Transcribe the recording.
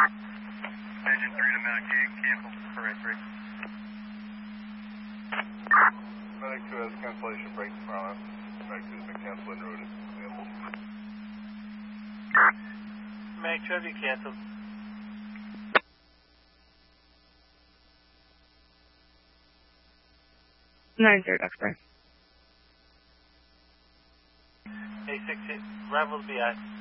Engine 3 to Medic 8, cancel for Ray 3. Medic 2 has cancellation break tomorrow. Medic 2 has been canceled en route. Medic 2 have you canceled. Third X-ray. A16, Rebels BI.